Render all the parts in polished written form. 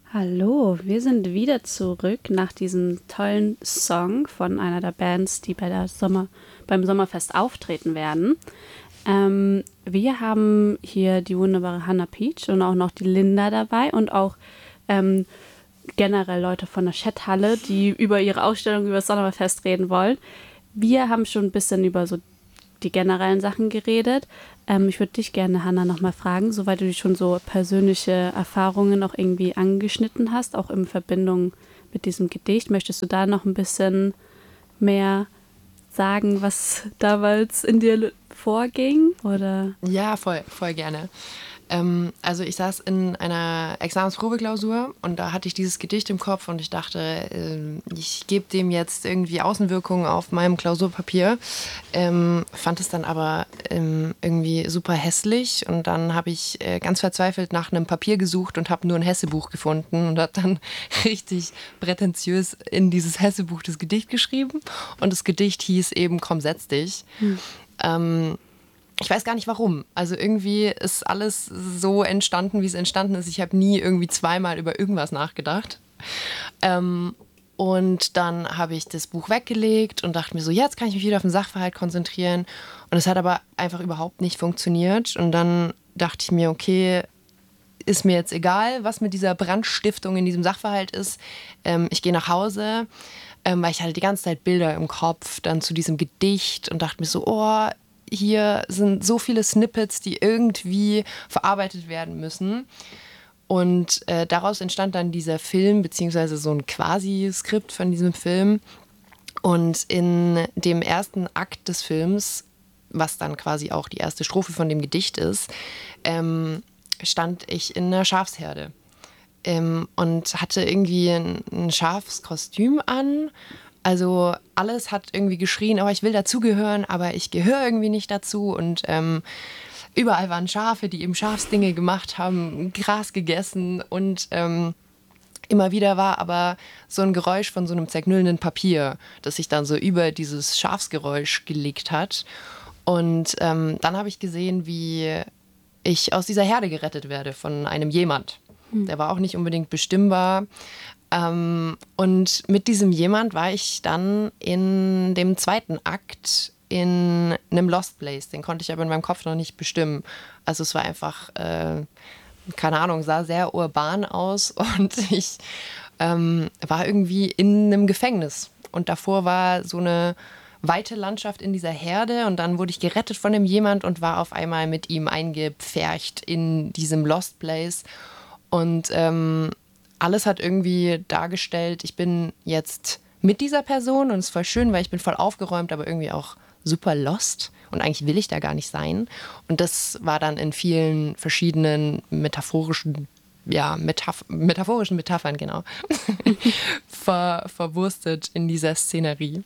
Hallo, wir sind wieder zurück nach diesem tollen Song von einer der Bands, die beim Sommerfest auftreten werden. Wir haben hier die wunderbare Hannah Peach und auch noch die Linda dabei und auch ähm, generell Leute von der Chat-Halle, die über ihre Ausstellung über das Sommerfest reden wollen. Wir haben schon ein bisschen über so die generellen Sachen geredet. Ich würde dich gerne, Hannah, nochmal fragen, soweit du dich schon so persönliche Erfahrungen auch irgendwie angeschnitten hast, auch in Verbindung mit diesem Gedicht. Möchtest du da noch ein bisschen mehr sagen, was damals in dir vorging? Oder? Ja, voll gerne. Also ich saß in einer Examensprobeklausur und da hatte ich dieses Gedicht im Kopf und ich dachte, ich gebe dem jetzt irgendwie Außenwirkungen auf meinem Klausurpapier. Fand es dann aber irgendwie super hässlich und dann habe ich ganz verzweifelt nach einem Papier gesucht und habe nur ein Hessebuch gefunden und habe dann richtig prätentiös in dieses Hessebuch das Gedicht geschrieben und das Gedicht hieß eben Komm, setz dich. Ich weiß gar nicht warum. Also irgendwie ist alles so entstanden, wie es entstanden ist. Ich habe nie irgendwie zweimal über irgendwas nachgedacht. Und dann habe ich das Buch weggelegt und dachte mir so, jetzt kann ich mich wieder auf den Sachverhalt konzentrieren. Und es hat aber einfach überhaupt nicht funktioniert. Und dann dachte ich mir, okay, ist mir jetzt egal, was mit dieser Brandstiftung in diesem Sachverhalt ist. Ich gehe nach Hause, weil ich hatte die ganze Zeit Bilder im Kopf, dann zu diesem Gedicht und dachte mir so, oh, hier sind so viele Snippets, die irgendwie verarbeitet werden müssen. Und daraus entstand dann dieser Film, beziehungsweise so ein Quasi-Skript von diesem Film. Und in dem ersten Akt des Films, was dann quasi auch die erste Strophe von dem Gedicht ist, stand ich in einer Schafsherde und hatte irgendwie ein Schafskostüm an. Also alles hat irgendwie geschrien, oh, ich will dazugehören, aber ich gehöre irgendwie nicht dazu. Und überall waren Schafe, die eben Schafsdinge gemacht haben, Gras gegessen und immer wieder war aber so ein Geräusch von so einem zerknüllenden Papier, das sich dann so über dieses Schafsgeräusch gelegt hat. Und dann habe ich gesehen, wie ich aus dieser Herde gerettet werde von einem jemand. Der war auch nicht unbedingt bestimmbar. Und mit diesem jemand war ich dann in dem zweiten Akt in einem Lost Place. Den konnte ich aber in meinem Kopf noch nicht bestimmen. Also es war einfach, keine Ahnung, sah sehr urban aus und ich war irgendwie in einem Gefängnis. Und davor war so eine weite Landschaft in dieser Herde und dann wurde ich gerettet von dem jemand und war auf einmal mit ihm eingepfercht in diesem Lost Place. Und alles hat irgendwie dargestellt, ich bin jetzt mit dieser Person und es ist voll schön, weil ich bin voll aufgeräumt, aber irgendwie auch super lost und eigentlich will ich da gar nicht sein. Und das war dann in vielen verschiedenen metaphorischen Metaphern, genau, verwurstet in dieser Szenerie.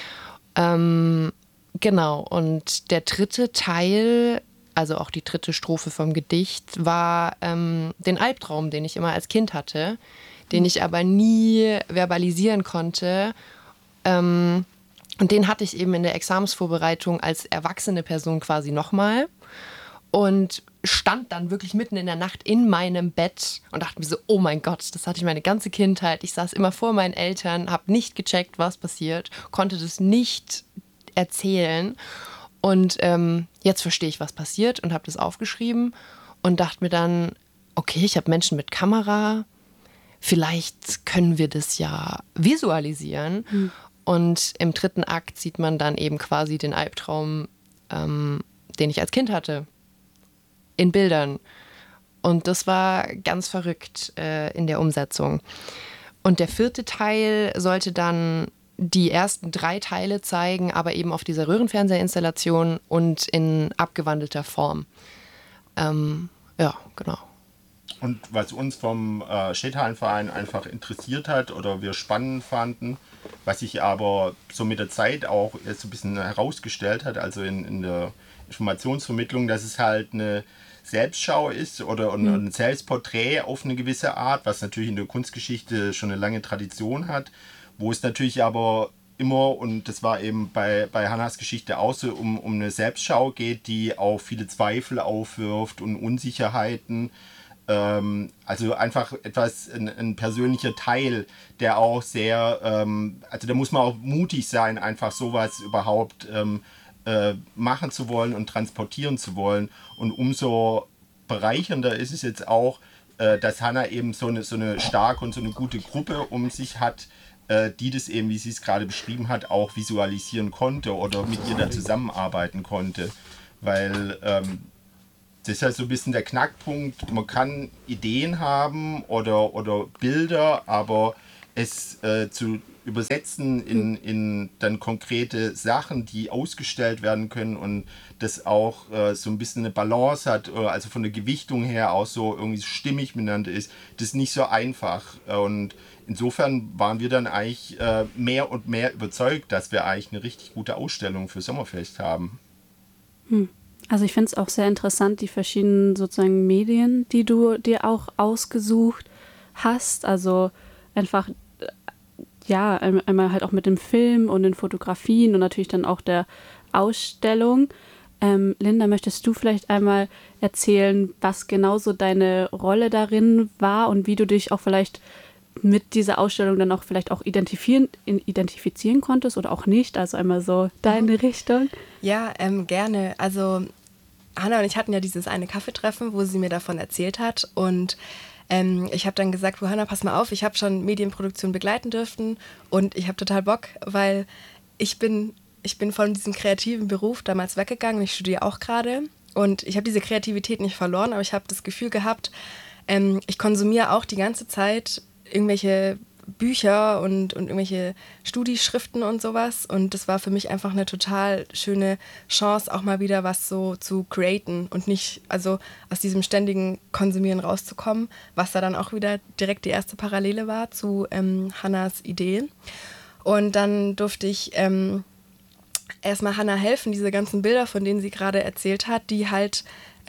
Genau, und der dritte Teil, also auch die dritte Strophe vom Gedicht, war den Albtraum, den ich immer als Kind hatte, den ich aber nie verbalisieren konnte. Und den hatte ich eben in der Examensvorbereitung als erwachsene Person quasi nochmal und stand dann wirklich mitten in der Nacht in meinem Bett und dachte mir so, oh mein Gott, das hatte ich meine ganze Kindheit. Ich saß immer vor meinen Eltern, habe nicht gecheckt, was passiert, konnte das nicht erzählen. Und jetzt verstehe ich, was passiert und habe das aufgeschrieben und dachte mir dann, okay, ich habe Menschen mit Kamera, vielleicht können wir das ja visualisieren. Und im dritten Akt sieht man dann eben quasi den Albtraum, den ich als Kind hatte, in Bildern. Und das war ganz verrückt in der Umsetzung. Und der vierte Teil sollte dann die ersten 3 Teile zeigen, aber eben auf dieser Röhrenfernsehinstallation und in abgewandelter Form. Ja, genau. Und was uns vom Städtehallenverein einfach interessiert hat oder wir spannend fanden, was sich aber so mit der Zeit auch jetzt so ein bisschen herausgestellt hat, also in der Informationsvermittlung, dass es halt eine Selbstschau ist oder ein Selbstporträt auf eine gewisse Art, was natürlich in der Kunstgeschichte schon eine lange Tradition hat, wo es natürlich aber immer, und das war eben bei Hannahs Geschichte auch so, um eine Selbstschau geht, die auch viele Zweifel aufwirft und Unsicherheiten, Also einfach ein persönlicher Teil, der auch sehr, also da muss man auch mutig sein, einfach sowas überhaupt machen zu wollen und transportieren zu wollen. Und umso bereichernder ist es jetzt auch, dass Hannah eben so eine starke und so eine gute Gruppe um sich hat, die das eben, wie sie es gerade beschrieben hat, auch visualisieren konnte oder mit ihr da zusammenarbeiten konnte. Weil das ist ja so ein bisschen der Knackpunkt. Man kann Ideen haben oder Bilder, aber es zu übersetzen in dann konkrete Sachen, die ausgestellt werden können und das auch so ein bisschen eine Balance hat, also von der Gewichtung her auch so irgendwie stimmig miteinander ist, das ist nicht so einfach. Und insofern waren wir dann eigentlich mehr und mehr überzeugt, dass wir eigentlich eine richtig gute Ausstellung für Sommerfest haben. Also ich finde es auch sehr interessant, die verschiedenen sozusagen Medien, die du dir auch ausgesucht hast. Also einfach, ja, einmal halt auch mit dem Film und den Fotografien und natürlich dann auch der Ausstellung. Linda, möchtest du vielleicht einmal erzählen, was genau so deine Rolle darin war und wie du dich auch vielleicht mit dieser Ausstellung dann auch vielleicht auch identifizieren konntest oder auch nicht? Also einmal so deine Richtung. Ja, gerne. Also Hannah und ich hatten ja dieses eine Kaffeetreffen, wo sie mir davon erzählt hat und ich habe dann gesagt, Hannah, pass mal auf, ich habe schon Medienproduktion begleiten dürfen und ich habe total Bock, weil ich bin von diesem kreativen Beruf damals weggegangen, ich studiere auch gerade und ich habe diese Kreativität nicht verloren, aber ich habe das Gefühl gehabt, ich konsumiere auch die ganze Zeit irgendwelche Bücher und irgendwelche Studieschriften und sowas und das war für mich einfach eine total schöne Chance, auch mal wieder was so zu createn und nicht, also aus diesem ständigen Konsumieren rauszukommen, was da dann auch wieder direkt die erste Parallele war zu Hannahs Idee. Und dann durfte ich erstmal Hannah helfen, diese ganzen Bilder, von denen sie gerade erzählt hat, die halt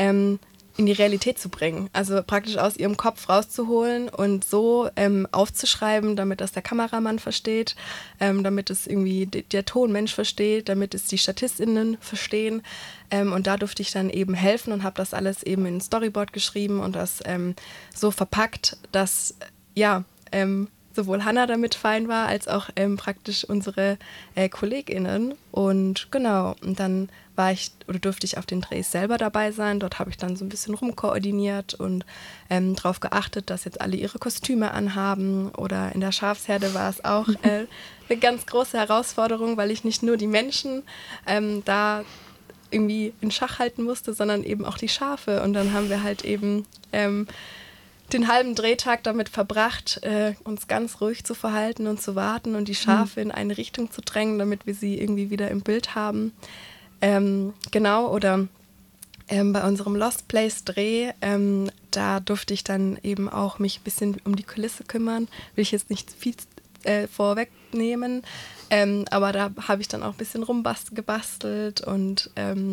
in die Realität zu bringen. Also praktisch aus ihrem Kopf rauszuholen und so aufzuschreiben, damit das der Kameramann versteht, damit es irgendwie der Tonmensch versteht, damit es die StatistInnen verstehen. Und da durfte ich dann eben helfen und habe das alles eben in ein Storyboard geschrieben und das so verpackt, dass sowohl Hannah damit fein war, als auch praktisch unsere KollegInnen. Und genau, und dann durfte ich auf den Drehs selber dabei sein. Dort habe ich dann so ein bisschen rumkoordiniert und darauf geachtet, dass jetzt alle ihre Kostüme anhaben. Oder in der Schafsherde war es auch eine ganz große Herausforderung, weil ich nicht nur die Menschen da irgendwie in Schach halten musste, sondern eben auch die Schafe. Und dann haben wir halt eben den halben Drehtag damit verbracht, uns ganz ruhig zu verhalten und zu warten und die Schafe in eine Richtung zu drängen, damit wir sie irgendwie wieder im Bild haben. Genau, oder bei unserem Lost Place Dreh, da durfte ich dann eben auch mich ein bisschen um die Kulisse kümmern. Will ich jetzt nicht viel vorwegnehmen, aber da habe ich dann auch ein bisschen gebastelt und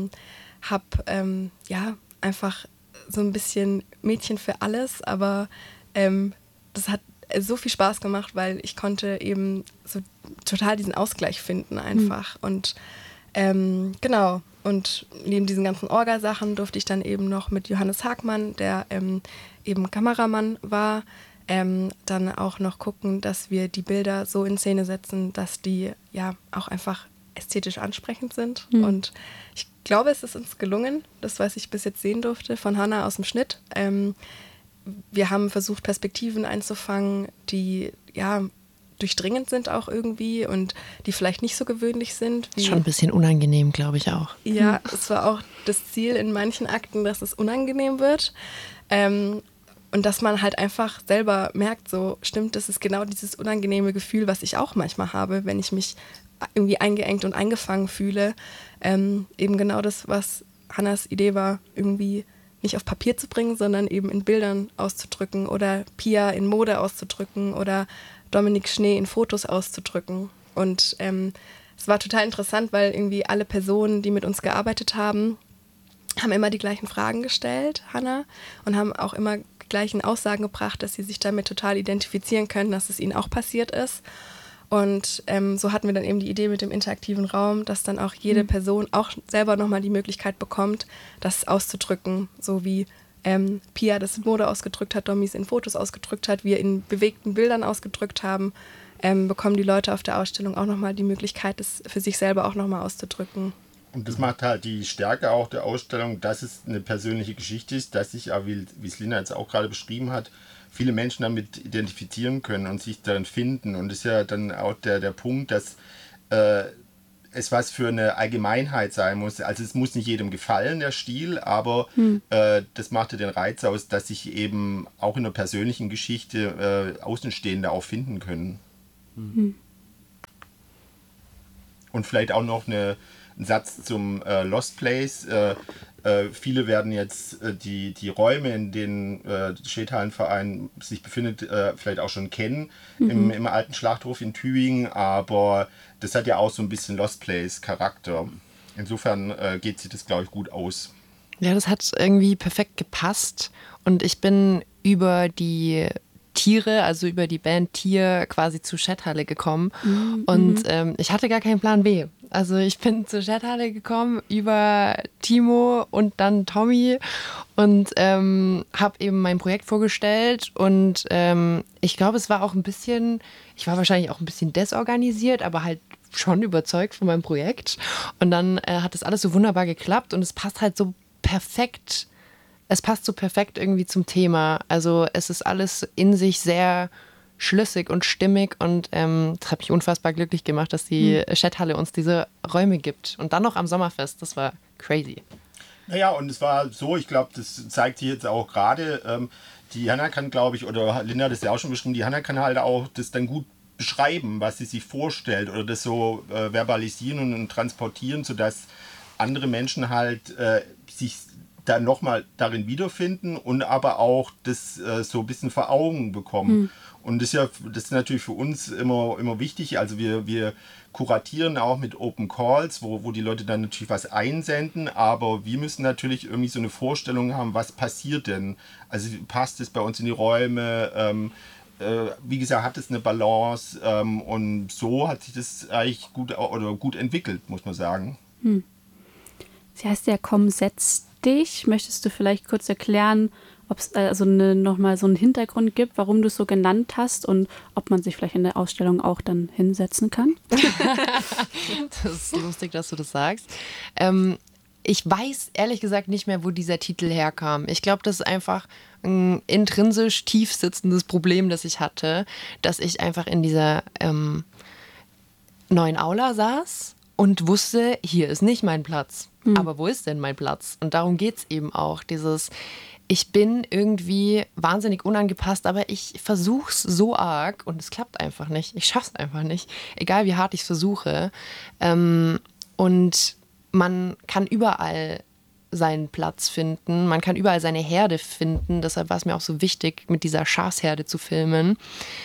habe einfach so ein bisschen Mädchen für alles, aber das hat so viel Spaß gemacht, weil ich konnte eben so total diesen Ausgleich finden einfach und genau, und neben diesen ganzen Orga-Sachen durfte ich dann eben noch mit Johannes Hagmann, der eben Kameramann war, dann auch noch gucken, dass wir die Bilder so in Szene setzen, dass die ja auch einfach ästhetisch ansprechend sind. Und ich glaube, es ist uns gelungen, das, was ich bis jetzt sehen durfte, von Hannah aus dem Schnitt. Wir haben versucht, Perspektiven einzufangen, die ja durchdringend sind auch irgendwie und die vielleicht nicht so gewöhnlich sind. Schon ein bisschen unangenehm, glaube ich auch. Ja, es war auch das Ziel in manchen Akten, dass es unangenehm wird. Und dass man halt einfach selber merkt, so stimmt, das ist genau dieses unangenehme Gefühl, was ich auch manchmal habe, wenn ich mich irgendwie eingeengt und eingefangen fühle. Eben genau das, was Hannahs Idee war, irgendwie nicht auf Papier zu bringen, sondern eben in Bildern auszudrücken oder Pia in Mode auszudrücken oder Dominik Schnee in Fotos auszudrücken. Und es war total interessant, weil irgendwie alle Personen, die mit uns gearbeitet haben immer die gleichen Fragen gestellt, Hannah, und haben auch immer die gleichen Aussagen gebracht, dass sie sich damit total identifizieren können, dass es ihnen auch passiert ist. Und so hatten wir dann eben die Idee mit dem interaktiven Raum, dass dann auch jede Person auch selber nochmal die Möglichkeit bekommt, das auszudrücken, so wie Pia das in Mode ausgedrückt hat, Domi es in Fotos ausgedrückt hat, wir in bewegten Bildern ausgedrückt haben, bekommen die Leute auf der Ausstellung auch nochmal die Möglichkeit, das für sich selber auch nochmal auszudrücken. Und das macht halt die Stärke auch der Ausstellung, dass es eine persönliche Geschichte ist, dass sich, wie es Lina jetzt auch gerade beschrieben hat, viele Menschen damit identifizieren können und sich darin finden. Und das ist ja dann auch der Punkt, dass es was für eine Allgemeinheit sein muss. Also es muss nicht jedem gefallen, der Stil, aber das macht ja den Reiz aus, dass sich eben auch in der persönlichen Geschichte Außenstehende auch finden können. Und vielleicht auch noch ein Satz zum Lost Place. Viele werden jetzt die Räume, in denen der Schädhallenverein sich befindet, vielleicht auch schon kennen, im alten Schlachthof in Tübingen, aber das hat ja auch so ein bisschen Lost Place Charakter. Insofern geht sich das, glaube ich, gut aus. Ja, das hat irgendwie perfekt gepasst und ich bin über die Tiere, also über die Band Tier quasi zur Schädhalle gekommen und ich hatte gar keinen Plan B. Also ich bin zur Schädhalle gekommen über Timo und dann Tommy und habe eben mein Projekt vorgestellt und ich glaube, es war auch ein bisschen, ich war wahrscheinlich auch ein bisschen desorganisiert, aber halt schon überzeugt von meinem Projekt und dann hat das alles so wunderbar geklappt und es passt halt so perfekt. Es passt so perfekt irgendwie zum Thema. Also es ist alles in sich sehr schlüssig und stimmig und das hat mich unfassbar glücklich gemacht, dass die Schädhalle uns diese Räume gibt. Und dann noch am Sommerfest, das war crazy. Naja, und es war so, ich glaube, das zeigt sich jetzt auch gerade, die Hanna kann, glaube ich, oder Linda hat das ja auch schon beschrieben, die Hanna kann halt auch das dann gut beschreiben, was sie sich vorstellt oder das so verbalisieren und transportieren, sodass andere Menschen halt sich dann nochmal darin wiederfinden und aber auch das so ein bisschen vor Augen bekommen. Und das ist natürlich für uns immer wichtig. Also wir kuratieren auch mit Open Calls, wo die Leute dann natürlich was einsenden, aber wir müssen natürlich irgendwie so eine Vorstellung haben, was passiert denn? Also passt es bei uns in die Räume? Wie gesagt, hat es eine Balance? Und so hat sich das eigentlich gut entwickelt, muss man sagen. Sie heißt ja Komm, setz dich. Möchtest du vielleicht kurz erklären, ob es nochmal so einen Hintergrund gibt, warum du es so genannt hast und ob man sich vielleicht in der Ausstellung auch dann hinsetzen kann? Das ist lustig, dass du das sagst. Ich weiß ehrlich gesagt nicht mehr, wo dieser Titel herkam. Ich glaube, das ist einfach ein intrinsisch tief sitzendes Problem, das ich hatte, dass ich einfach in dieser neuen Aula saß und wusste, hier ist nicht mein Platz. Aber wo ist denn mein Platz? Und darum geht es eben auch. Ich bin irgendwie wahnsinnig unangepasst, aber ich versuche es so arg und es klappt einfach nicht. Ich schaffe es einfach nicht. Egal wie hart ich es versuche. Und man kann überall seinen Platz finden. Man kann überall seine Herde finden. Deshalb war es mir auch so wichtig, mit dieser Schafsherde zu filmen.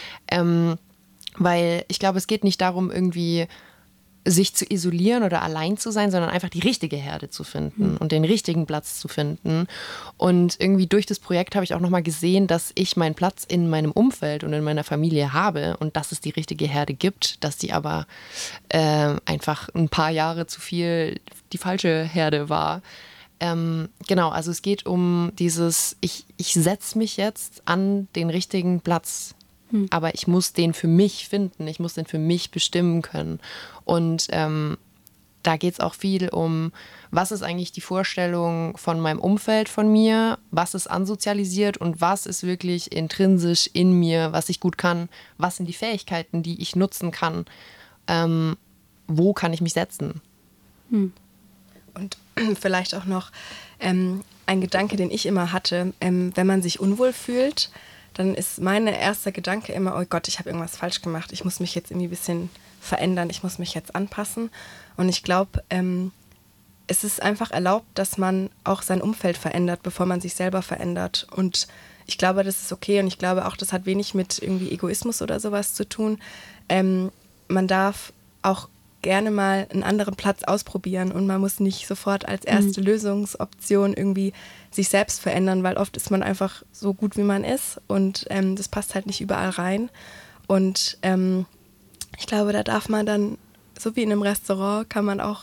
Weil ich glaube, es geht nicht darum, irgendwie sich zu isolieren oder allein zu sein, sondern einfach die richtige Herde zu finden und den richtigen Platz zu finden. Und irgendwie durch das Projekt habe ich auch nochmal gesehen, dass ich meinen Platz in meinem Umfeld und in meiner Familie habe und dass es die richtige Herde gibt, dass die aber einfach ein paar Jahre zu viel die falsche Herde war. Genau, also es geht um dieses, ich setze mich jetzt an den richtigen Platz. Aber ich muss den für mich finden, ich muss den für mich bestimmen können. Und da geht es auch viel um, was ist eigentlich die Vorstellung von meinem Umfeld von mir, was ist ansozialisiert und was ist wirklich intrinsisch in mir, was ich gut kann, was sind die Fähigkeiten, die ich nutzen kann, wo kann ich mich setzen. Und vielleicht auch noch ein Gedanke, den ich immer hatte, wenn man sich unwohl fühlt, dann ist mein erster Gedanke immer, oh Gott, ich habe irgendwas falsch gemacht, ich muss mich jetzt irgendwie ein bisschen verändern, ich muss mich jetzt anpassen. Und ich glaube, es ist einfach erlaubt, dass man auch sein Umfeld verändert, bevor man sich selber verändert. Und ich glaube, das ist okay und ich glaube auch, das hat wenig mit irgendwie Egoismus oder sowas zu tun. Man darf auch gerne mal einen anderen Platz ausprobieren und man muss nicht sofort als erste Lösungsoption irgendwie sich selbst verändern, weil oft ist man einfach so gut, wie man ist und das passt halt nicht überall rein. Und ich glaube, da darf man dann, so wie in einem Restaurant, kann man auch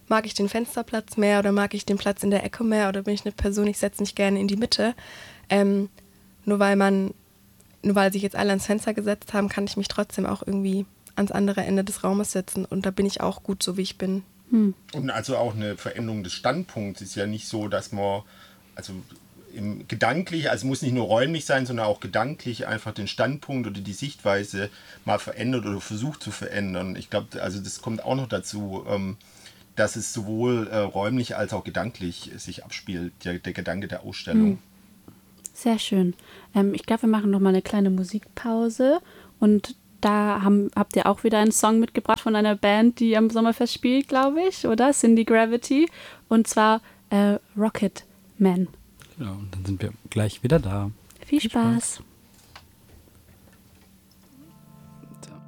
mag ich den Fensterplatz mehr oder mag ich den Platz in der Ecke mehr oder bin ich eine Person, ich setze mich gerne in die Mitte. Nur weil sich jetzt alle ans Fenster gesetzt haben, kann ich mich trotzdem auch irgendwie ans andere Ende des Raumes setzen und da bin ich auch gut, so wie ich bin. Und also auch eine Veränderung des Standpunkts ist ja nicht so, dass man, also gedanklich, also muss nicht nur räumlich sein, sondern auch gedanklich einfach den Standpunkt oder die Sichtweise mal verändert oder versucht zu verändern. Ich glaube, also das kommt auch noch dazu, dass es sowohl räumlich als auch gedanklich sich abspielt, der Gedanke der Ausstellung. Sehr schön. Ich glaube, wir machen noch mal eine kleine Musikpause und da habt ihr auch wieder einen Song mitgebracht von einer Band, die am Sommerfest spielt, glaube ich, oder? Cindy Gravity. Und zwar Rocket Man. Genau, und dann sind wir gleich wieder da. Viel Spaß.